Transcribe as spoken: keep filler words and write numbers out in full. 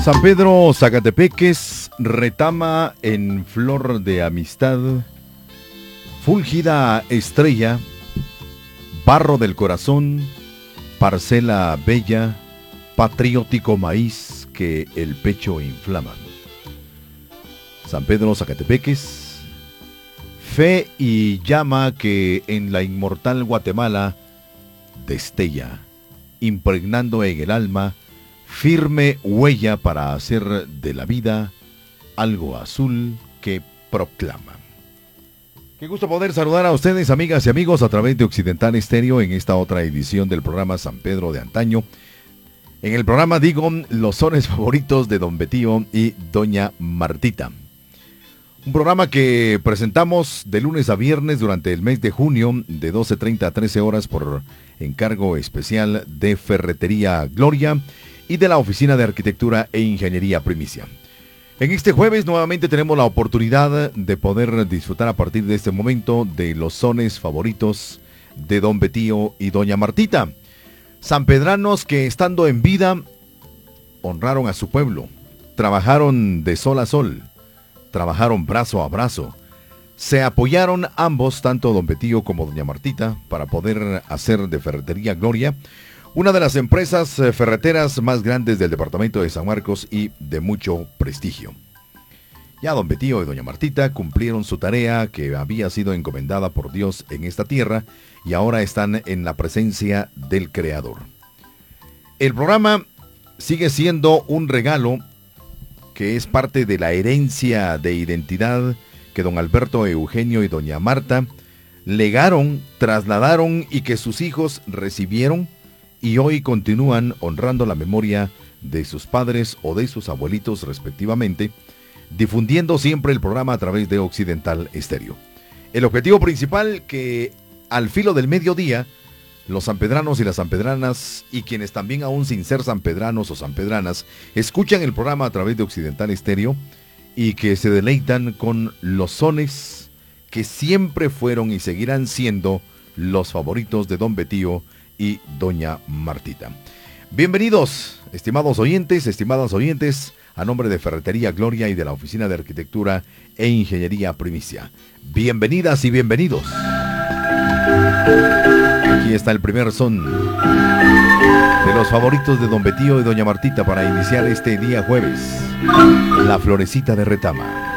San Pedro Zacatepeques, retama en flor de amistad, fúlgida estrella, barro del corazón, parcela bella, patriótico maíz que el pecho inflama. San Pedro Zacatepeques, fe y llama que en la inmortal Guatemala destella, impregnando en el alma firme huella para hacer de la vida algo azul que proclama. Qué gusto poder saludar a ustedes, amigas y amigos, a través de Occidental Estéreo en esta otra edición del programa San Pedro de Antaño. En el programa digo los sones favoritos de Don Betío y Doña Martita. Un programa que presentamos de lunes a viernes durante el mes de junio de doce treinta a trece horas por encargo especial de Ferretería Gloria y de la Oficina de Arquitectura e Ingeniería Primicia. En este jueves nuevamente tenemos la oportunidad de poder disfrutar a partir de este momento de los sones favoritos de Don Betío y Doña Martita. Sanpedranos que estando en vida honraron a su pueblo, trabajaron de sol a sol, trabajaron brazo a brazo, se apoyaron ambos, tanto Don Betío como Doña Martita, para poder hacer de Ferretería Gloria una de las empresas ferreteras más grandes del departamento de San Marcos y de mucho prestigio. Ya Don Betío y Doña Martita cumplieron su tarea que había sido encomendada por Dios en esta tierra y ahora están en la presencia del Creador. El programa sigue siendo un regalo que es parte de la herencia de identidad que don Alberto Eugenio y doña Marta legaron, trasladaron y que sus hijos recibieron y hoy continúan honrando la memoria de sus padres o de sus abuelitos respectivamente, difundiendo siempre el programa a través de Occidental Estéreo. El objetivo principal que al filo del mediodía los sanpedranos y las sanpedranas y quienes también aún sin ser sanpedranos o sanpedranas escuchan el programa a través de Occidental Estéreo y que se deleitan con los sones que siempre fueron y seguirán siendo los favoritos de Don Betío y Doña Martita. Bienvenidos, estimados oyentes, estimadas oyentes, a nombre de Ferretería Gloria y de la Oficina de Arquitectura e Ingeniería Primicia. Bienvenidas y bienvenidos. Aquí está el primer son de los favoritos de Don Betío y Doña Martita para iniciar este día jueves, La Florecita de Retama.